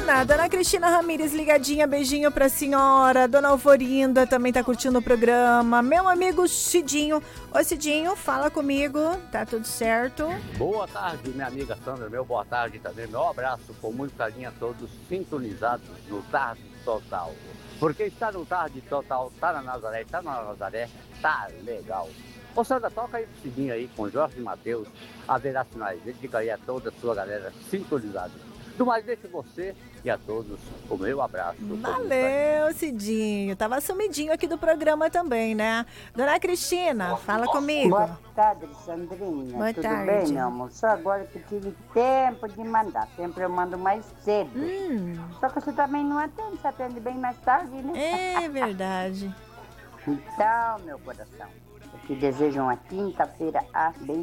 Cristina. Dona Cristina Ramires ligadinha, beijinho pra senhora. Dona Alvorinda também tá curtindo o programa. Meu amigo Cidinho. Ô Cidinho, fala comigo, tá tudo certo? Boa tarde, minha amiga Sandra, meu boa tarde também, meu abraço com muito carinho a todos sintonizados no Tarde Total. Porque está no Tarde Total, tá na Nazaré, tá legal. Ô Sandra, toca aí pro Cidinho aí com Jorge Mateus, haverá sinais, dedica aí a toda a sua galera sintonizada. Do mais, deixo você e a todos o meu abraço. Valeu, Cidinho. Tava sumidinho aqui do programa também, né? Dona Cristina, fala comigo. Boa tarde, Sandrinha. Boa Tudo tarde. bem, meu amor? Só agora que tive tempo de mandar. Sempre eu mando mais cedo. Só que você também não atende, você atende bem mais tarde, né? É verdade. Então, meu coração, eu te desejo uma quinta-feira abençoada.